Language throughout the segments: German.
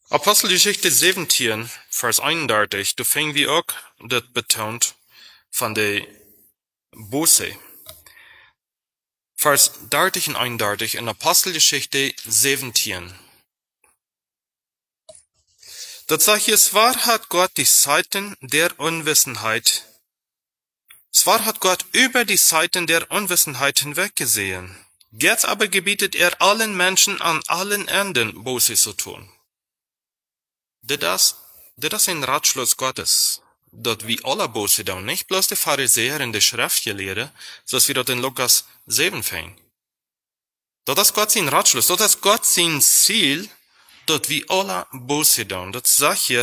Apostelgeschichte 17, Vers 31, da fingen wir auch das betont von der Bose. Vers 30 und 31 in Apostelgeschichte 17. Dort sagt hier, zwar hat Gott die Zeiten der Unwissenheit, zwar hat Gott über die Zeiten der Unwissenheit hinweggesehen, jetzt aber gebietet er allen Menschen an allen Enden Bose zu tun. Das ist ein Ratschluss Gottes, dort wie alle Bose da, nicht bloß die Pharisäer in der Schriftgelehrten, so wie dort in Lukas 7 fängt. Dort ist Gott sein Ratschluss, dort ist Gott sein Ziel, dort wie alle Bose da. Dort sagt hier,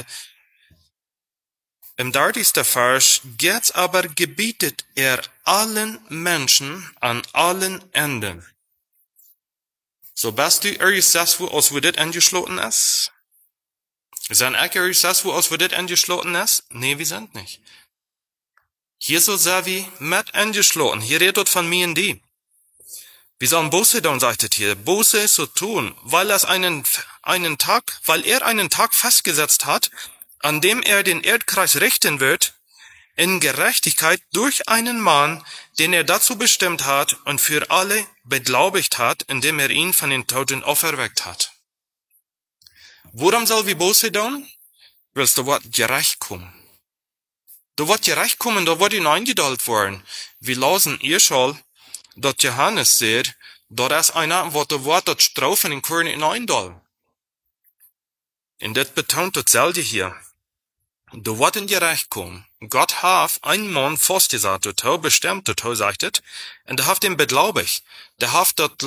im 30. Vers, jetzt aber gebietet er allen Menschen an allen Enden. So bist du wo als wir das angeschlossen ist? Sind wo als wir das angeschlossen ist? Nee, wir sind nicht. Hier so sehr wie mit angeschlossen. Hier redet von mir und die. Wir sollen Bose dann, sagt es hier, Bose zu tun, weil er einen Tag festgesetzt hat, an dem er den Erdkreis richten wird, in Gerechtigkeit durch einen Mann, den er dazu bestimmt hat und für alle beglaubigt hat, indem er ihn von den Toten auferweckt hat. Worum soll wir Bose tun? Willst du Wort gerecht kommen? Du wird gerecht kommen, da wird ihn eingeduldet worden. Wir lassen ihr schon, dort Johannes sagt, dort ist einer, wo der Wort dort Strafen in Korn in eindollen. Und das betont dasselbe hier. Du wird in gerecht kommen. Gott hat einen Mann festgesagt, dort bestimmt, dort sagt es, und der hat ihn beglaubigt. Der hat dort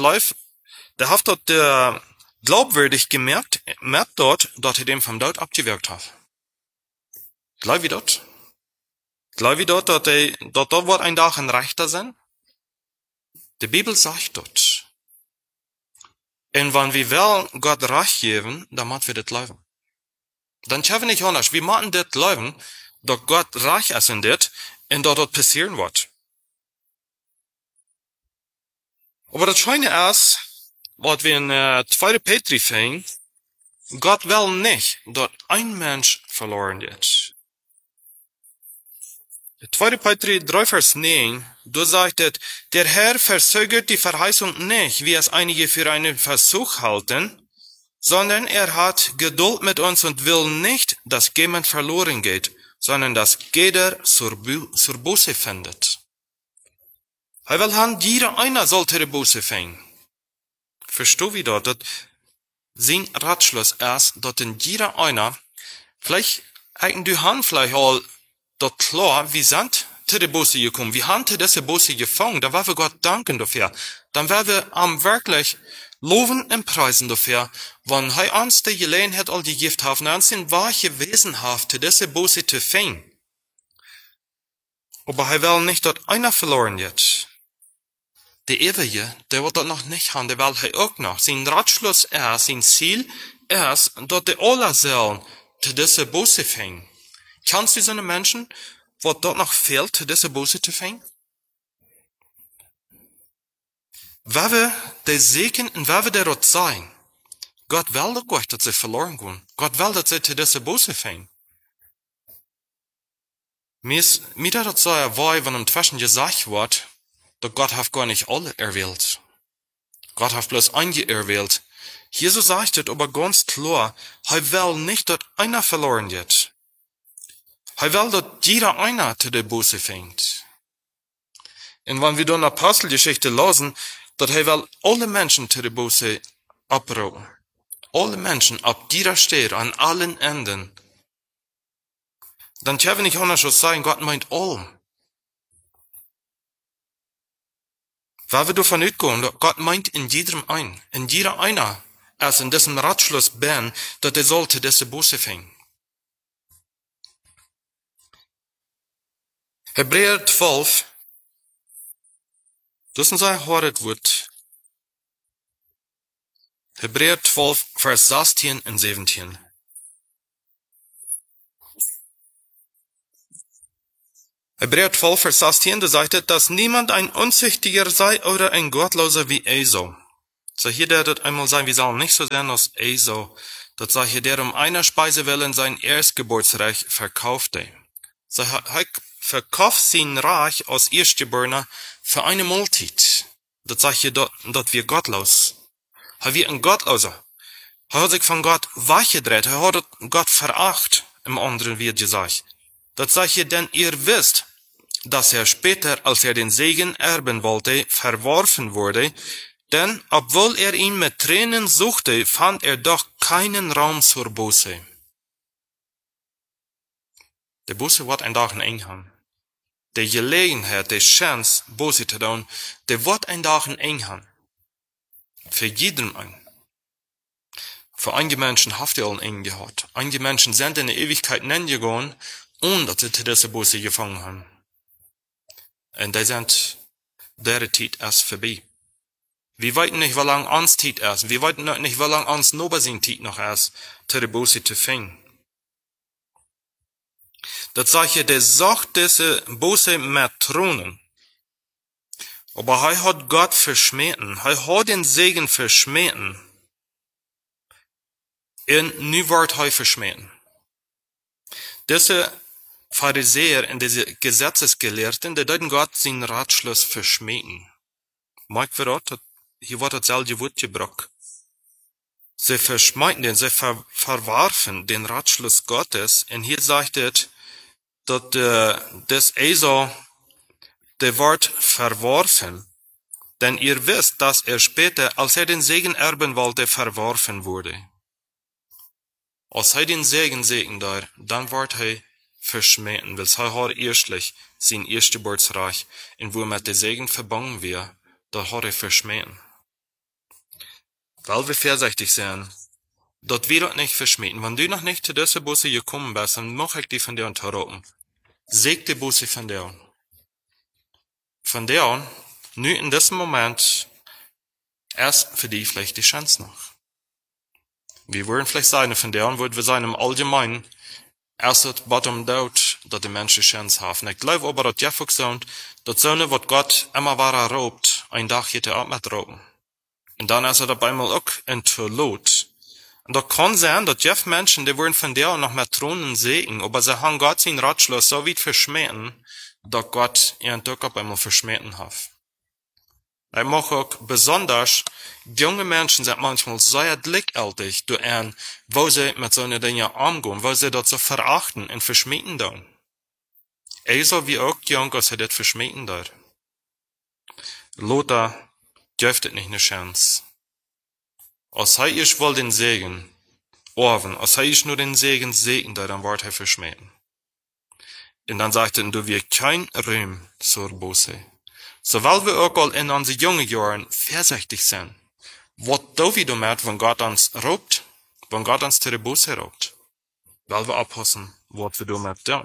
glaubwürdig gemerkt dort, dass er dem vom Tod abgewirkt hat. Glaub wie dort? Glaub wie dort, dort wird ein Tag ein Rechter sein? Die Bibel sagt dort. Und wenn wir will Gott Recht geben, dann machen wir das leben. Dann schaffen wir nicht anders. Wir machen das leben, dass Gott reich ist in das, und dort passieren wird. Aber das Scheine ist, was wir in 2. Petri fingen, Gott will nicht, dass ein Mensch verloren wird. 2. Petri 3, Vers 9, da sagt es, der Herr verzögert die Verheißung nicht, wie es einige für einen Versuch halten, sondern er hat Geduld mit uns und will nicht, dass jemand verloren geht, sondern dass jeder zur Buße findet. Er will haben, jeder einer sollte die Buße finden. Verstehst du dort, dass sein Ratschluss ist, dass in jeder einer, vielleicht hätten die Hand vielleicht all dort klar, wir sind zu der Buße gekommen, wir haben zu dieser Buße gefangen, dann werden wir Gott danken dafür. Dann werden wir am wirklich loben und preisen dafür, wenn er uns die Gelegenheit all gegeben hat, uns sind wahre Wesenhaft zu dieser Buße zu fangen. Aber er will nicht, dass einer verloren wird. Der Ewige, der wird das noch nicht haben, der will er auch noch. Sein Ratschluss ist, sein Ziel ist, dass die alle sollen zu dieser Buße fangen. Kannst du so eine Menschen, wo dort noch fehlt, zu dieser Buße zu fangen? Wer wir der Segen und wer wir der Rot sein? Gott will doch nicht, dass sie verloren gehen. Gott will, dass sie zu dieser Buße fangen. Mir das so erwei, wenn inzwischen gesagt wird, dass Gott hat gar nicht alle erwählt. Gott hat bloß einige erwählt. Jesus sagt es aber ganz klar, er will nicht, dass einer verloren wird. Er will, dass jeder einer zu der Buße fängt. Und wenn wir dann Apostelgeschichte lesen, dass er will alle Menschen zu der Buße abrufen. Alle Menschen, ab jeder Stelle, an allen Enden. Dann können wir nicht anders als sagen, Gott meint alle. Weil wir davon ausgehen, Gott meint in jedem ein, in jeder einer, als in diesem Ratschluss bin, dass er sollte diese Buße fängen. Hebräer 12, das ist ein hartes Wort. Hebräer 12, Vers 16 und 17. Hebräer 12, Vers 16, da sagt er, dass niemand ein Unzüchtiger sei oder ein Gottloser wie Esau. So hier der das einmal sagen, wir sollen nicht so sein als Esau, dat sag je, der einer Speise willen sein Erstgeburtsrecht verkaufte. So verkauft sein Reich als Erstgeborener für eine Mahlzeit. Dat sag je, dat wir gottlos. Hij wie een Gottloser. Hij hat sich von Gott weggedreht. Hij hat Gott veracht, im anderen wird gesagt. Dat sag je, denn ihr wisst, dass später, als den Segen erben wollte, verworfen wurde, denn obwohl ihn mit Tränen suchte, fand doch keinen Raum zur Buße. De Buße wordt een dag eng gaan. De gelegenheid, de chance, Buße te doen, de wordt een dag eng gaan. Für jeden ein. Für einige Menschen habt ihr auch eng gehabt. Einige Menschen sind in der Ewigkeit hingegangen, ohne dass sie diese Buße gefangen haben. Und die sind, deren Zeit erst vorbei. Wir weiten nicht, wie lang uns Zeit ist. Wir weiten nicht, wie lang uns noch sein Zeit noch ist, die Buße zu fangen. Das sag ich, der sagt diese Buße mit Thronen. Aber er hat Gott verschmähten. Er hat den Segen verschmähten. Und nu wird er verschmähten. Diese Pharisäer und diese Gesetzesgelehrten, die deuten Gott seinen Ratschluss verschmähten. Mag verraten, hier wird das selbe Wort gebraucht. Sie verschmähten den, sie verwarfen den Ratschluss Gottes. Und hier sagt es, dass das Esau, der wird verworfen. Denn ihr wisst, dass später, als den Segen erben wollte, verworfen wurde. Als den Segen segnet, dann wird verschmähen, weil hat erstlich sein Erstgeburtsreich, und wo mit dem Segen verbunden wird, da hat verschmähen. Weil wir vorsichtig sind, dort wir das nicht verschmähen. Wenn du noch nicht zu dieser Buße gekommen bist, dann mach ich die von dir unterroten. Seg die Buße von dir. Von der an, nu in diesem Moment, erst für die vielleicht die Chance noch. Wir würden vielleicht sagen, von der an, würden wir sagen, im Allgemeinen, erst das Bottom dort, dass die Menschen Chance haben. Ich glaube aber, dass Jeffuk sagt, dass so eine, was Gott immer wahrer raubt, ein Tag geht auch mit rauben. Und dann ist auf einmal auch ein Tod. Und da kann sein, dass Jeff Menschen, die würden von der an noch mit Thronen sehen, aber sie haben Gott seinen Ratschluss so weit verschmähen, dass Gott ihren Tag auf einmal verschmähen hat. Ich mag auch besonders, junge Menschen sind manchmal sehr gleichgültig, wo sie mit so einer Dinge umgehen, wo sie das so verachten und verschmähen dann. Ebenso wie auch jung, als sie das verschmähen dort. Lothar dürfte nicht eine Chance. Als ich wohl den Segen, als ich nur den Segen segnet, dann wird verschmähen. Und dann sagte er, du wirst kein Ruhm zur Buße. So weil wir auch all in unseren jungen Jahren vorsichtig sind, was do wir damit, wenn Gott uns raubt, wenn Gott uns zur Buße raubt? Weil wir abpassen, was wir damit tun.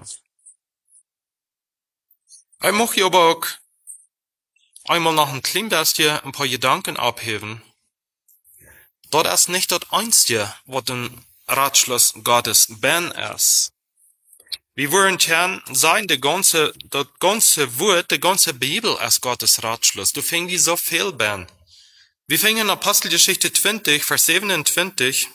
Ich möchte aber auch einmal noch ein klein bisschen ein paar Gedanken abheben. Dort ist nicht das Einzige, was den Ratschluss Gottes ben ist. Wir wollen gern sagen, das ganze Wort, die ganze Bibel ist Gottes Ratschluss. Du fängst wie so viel ben. Wir fängen in Apostelgeschichte 20, Vers 27.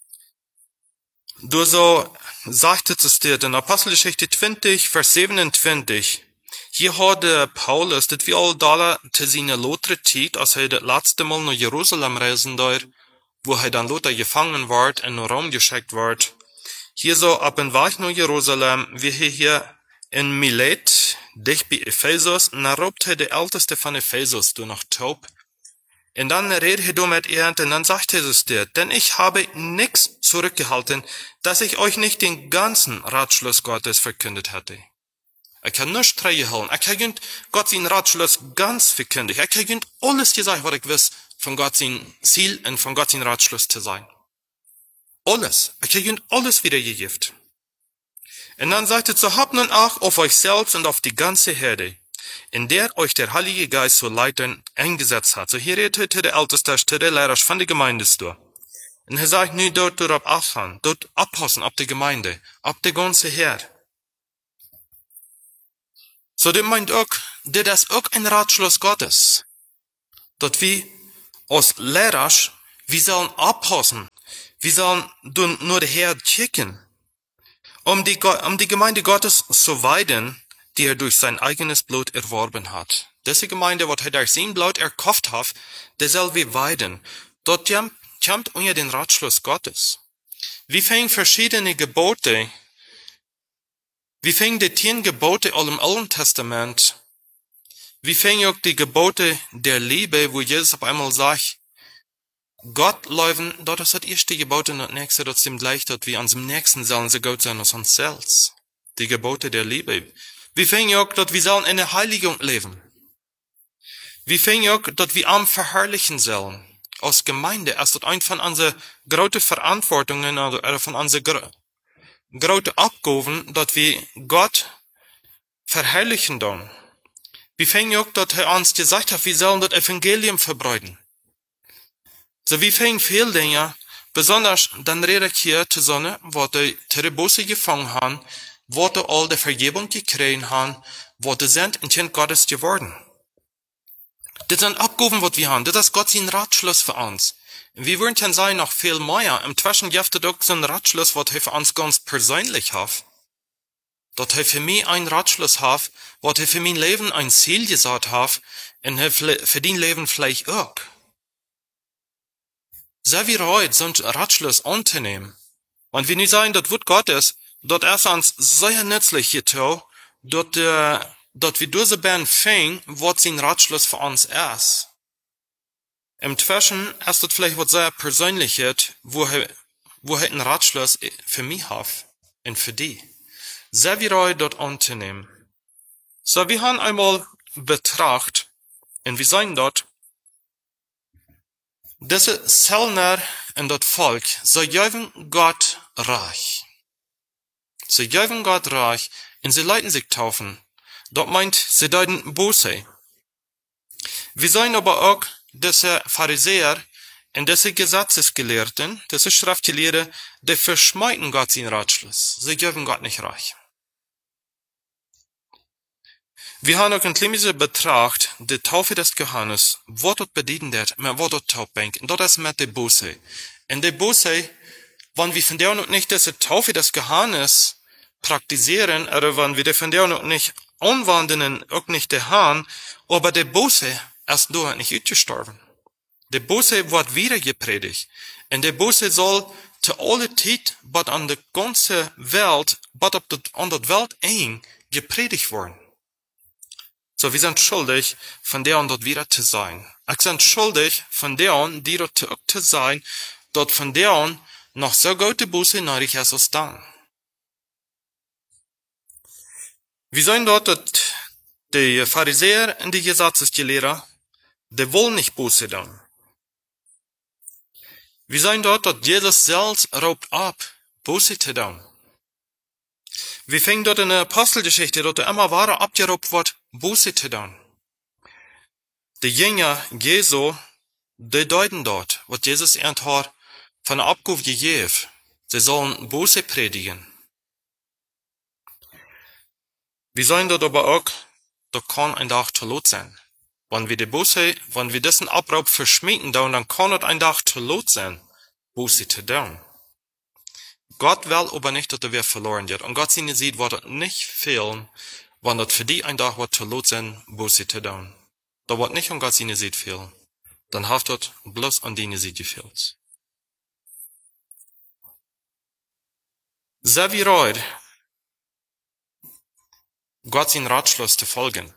Du so sagtest es dir, in Apostelgeschichte 20, Vers 27. Hier hat Paulus, das wie all da zu seiner Lotre Zeit, als das letzte Mal nach Jerusalem reisen dort, wo dann Lothar gefangen wird und in Rom geschickt wird. Hier so ab dem Weg nach Jerusalem, wie hier in Milet, dicht bei Ephesus, und dann robt der Älteste von Ephesus, du noch taub. Und dann redet du mit ihr, und dann sagt es dir, denn ich habe nichts zurückgehalten, dass ich euch nicht den ganzen Ratschluss Gottes verkündet hätte. Ich kann nicht treuen, ich kann Gott seinen Ratschluss ganz verkündigen, ich kann alles gesagt, was ich weiß, von Gott sein Ziel und von Gott sein Ratschluss zu sein. Alles. Ich habe alles wiedergegeben. Und dann sagt er, so habt nun auch auf euch selbst und auf die ganze Herde, in der euch der Heilige Geist zu leiten eingesetzt hat. So hier redet heute der Älteste, der Lehrer von der Gemeinde durch. Und er sagt, nu dort abfahren, dort abpassen, ab der Gemeinde, ab der ganze Herde. So, das meint auch, das ist auch ein Ratschluss Gottes. Dass wir als Lehrer, wir sollen abpassen, Wir sollen nur der Herr kicken, um die Gemeinde Gottes zu weiden, die er durch sein eigenes Blut erworben hat. Diese Gemeinde, was er durch sein Blut erkauft hat, der soll wir weiden. Dort kommt unter den Ratschluss Gottes. Wir fängen verschiedene Gebote. Wir fängen die 10 Gebote im Alten Testament. Wir fängen auch die Gebote der Liebe, wo Jesus auf einmal sagt, Gott leuven, dort ist das erste Gebot und das nächste, das dem gleich dort, wie ans dem nächsten sollen sie Gott sein als uns selbst. Die Gebote der Liebe. Wir fängen auch, dass wir sollen in der Heiligung leben. Wir fängen auch, dass wir am verherrlichen sollen. Als Gemeinde, als das ein von unseren großen Verantwortungen oder von unseren großen Abgaben, dass wir Gott verherrlichen dann. Wir fängen auch, dass er uns gesagt hat, wir sollen das Evangelium verbreiten. So wir fängen viel Dinge, besonders dann rede ich hier zu Sonne, wo die Terrebose gefangen haben, wo die all die Vergebung gekriegt haben, wo die sind in Kind Gottes geworden. Das sind Abgaben, was wir haben. Das ist Gott sein Ratschluss für uns. Wir würden dann sagen, noch viel mehr. Im Zwischen gibt es auch so einen Ratschluss, was er für uns ganz persönlich hat. Dass er für mich einen Ratschluss hat, was er für mein Leben ein Ziel gesagt hat, und er für dein Leben vielleicht auch. Sehr wie heute so einen Ratschluss anzunehmen. Und wenn wir sagen, das Wort Gottes, dort ist uns sehr nützlich getan, dort wir diese Band fängen, was sein Ratschluss für uns ist. Im Zwischen ist das vielleicht was sehr Persönliches, wo er einen Ratschluss für mich hat und für die. Sehr wie heute dort anzunehmen. So, wir haben einmal betrachtet, und wir sagen dort, diese Zellner und das Volk, sie geben Gott reich. Sie geben Gott reich, und sie leiten sich taufen. Dort meint, sie deuten Buße. Wir sagen aber auch, diese Pharisäer und diese Gesetzesgelehrten, diese Schriftgelehrten, die verschmeiten Gott seinen Ratschluss. Sie geben Gott nicht reich. Wir haben auch in Klimmise betrachtet, die Taufe des Johannes, wo dort bedienen wird, wo dort Taufbank, und dort ist mit der Buße. Und die Buße, wenn wir von der noch nicht diese Taufe des Johannes praktizieren, oder wenn wir von der noch nicht anwenden, auch nicht der Hahn, aber die Buße ist dort nicht ausgestorben. Die Buße wird wieder gepredigt. Und die Buße soll zu aller Zeit, but an der ganzen Welt, but an der Welt ein, gepredigt worden. So, wir sind schuldig, von der dort wieder zu sein. Ich sind schuldig, von der die dort zu sein, dort von der noch so gute Buße nötig ist als dann. Wir sehen dort, dass die Pharisäer und die Gesetzesgelehrer, die wollen nicht Buße tun. Wir sehen dort, dass Jesus selbst raubt ab, Buße zu tun. Wir finden dort in der Apostelgeschichte, dort immer wahre abgeraubt wird, Buße zu tun. Die Jünger Jesu, die deuten dort, was Jesus hat von der Abgabe gegeben. Sie sollen Buße predigen. Wir sehen dort aber auch, da kann ein Tag zu lot sein. Wenn wir die Buße, wenn wir diesen Abraub verschmieden, dann kann es ein Tag zu lot sein, Buße zu tun. Gott will aber nicht, dass wir verloren wird. Und Gott sieht, wird es nicht fehlen, wenn das für die ein Tag wird zu lot sein, Buße zu tun. Da wird nicht an Gott sieht fehlen. Dann hat das bloß an die sieht gefehlt. Sehr wie heute, Gott sein Ratschluss zu folgen.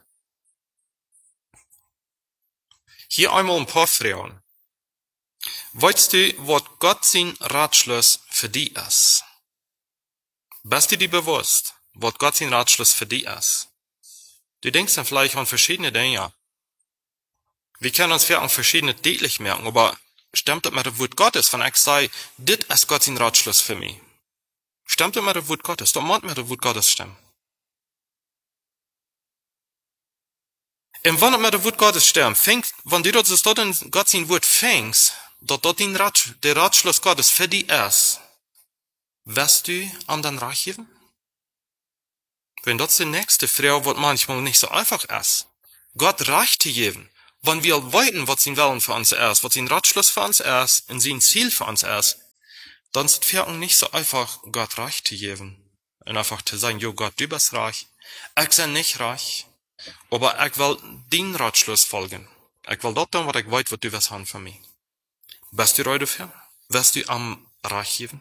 Hier einmal ein paar Fragen. Weißt du, was Gott sein Ratschluss für die ist? Bist du dir bewusst, was Gott sein Ratschluss für die ist? Du denkst dann vielleicht an verschiedene Dinge. Wir können uns vielleicht an verschiedene deutlich merken, aber stimmt das mit dem Wort Gottes, wenn ich sage, das ist Gott sein Ratschluss für mich? Stimmt das mit dem Wort Gottes? Doch meint mit dem Wort Gottes stimmt. Und wenn es mit dem Wort Gottes stimmt, wenn du dort in Gott sein Wort fängst, dort der Ratschluss Gottes für die ist, wirst du an den Reich geben? Wenn das die nächste Frage, was manchmal nicht so einfach ist. Gott Reich zu geben. Wenn wir weiten, was sein Willen für uns ist, was sein Ratschluss für uns ist, und sein Ziel für uns ist, dann ist es nicht so einfach, Gott reich zu geben. Und einfach zu sagen, jo Gott, du bist reich. Ich bin nicht reich. Aber ich will den Ratschluss folgen. Ich will das tun, was ich weiß, was du willst haben für mich. Bist du reich dafür? Willst du am reich geben?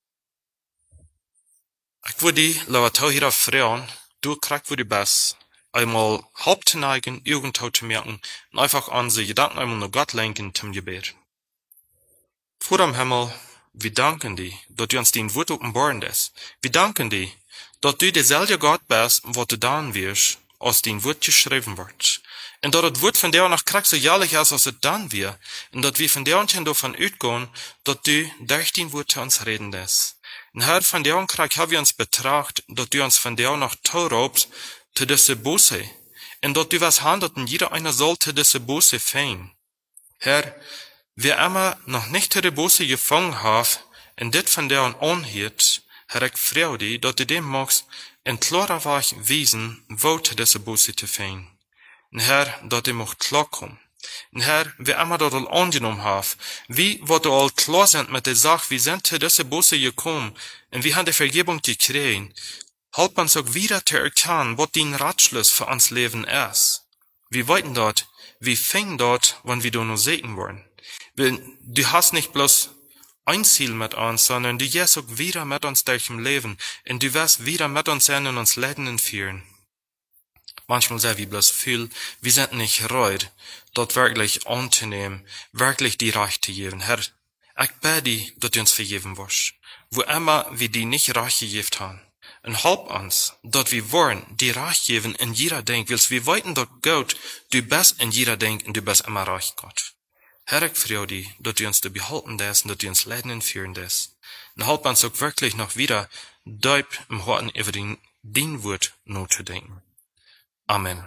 Ich würde die Leute hier fragen, du kriegst, wo du bist, einmal halb zu neigen, Augen zu merken, und einfach an sie Gedanken einmal nur Gott lenken zum Gebet. Vor dem Himmel, wir danken dir, dass du uns den Wort offenbaren lässt. Wir danken dir, dass du derselbe Gott bist, was du dann wirst, als den Wort geschrieben wird. Und dass das Wort von dir nach kriegst so jährlich ist, als es dann wird. Und dass wir von dir und davon ausgehen, dass du durch den Wort zu uns reden lässt. Und Herr, von dir und krieg haben wir uns betracht, dass du uns von dir noch taurobst, zu diese Buße. Und dass du was handelt, und jeder einer sollte diese Buße fängen. Herr, wer immer noch nicht die Buße gefangen hat, und dit von der anhielt, Herr, ich freu dich, dass du dem magst, in klarer Weise wiesen, wo zu diese Buße zu fängen. Und Herr, dass du mocht klarkommen. Und Herr, wer immer das all angenommen hat, wie wird du all klar sind mit der Sache, wie sind zu diese Buße gekommen, und wie haben die Vergebung gekriegt, halt uns auch wieder zu erkennen, was den Ratschluss für uns Leben ist. Wir weiten dort, wir fängen dort, wenn wir da nur segnen wollen. Du hast nicht bloß ein Ziel mit uns, sondern du gehst auch wieder mit uns durch im Leben, und du wirst wieder mit uns sein und uns leiden und führen. Manchmal sagen wir bloß viel, wir sind nicht reut, dort wirklich anzunehmen, wirklich die Recht zu geben. Herr, ich bete dich, dass du uns vergeben wirst, wo immer wir die nicht Recht gegeben haben. Und halb uns, dass wir wollen, die Recht geben in jeder Denk, weil wir weiten dort Gott, du bist in jeder Denk und du bist immer reich, Gott. Herr, ich freu dich, dass du uns da behalten lässt und dass du uns leiden und führen lässt. Und halb uns auch wirklich noch wieder deib im Horten über den Wort nachzudenken. Amen.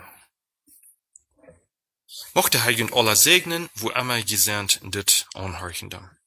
Mochte Heilig und Allah segnen, wo immer ihr seid, dit anhorchen.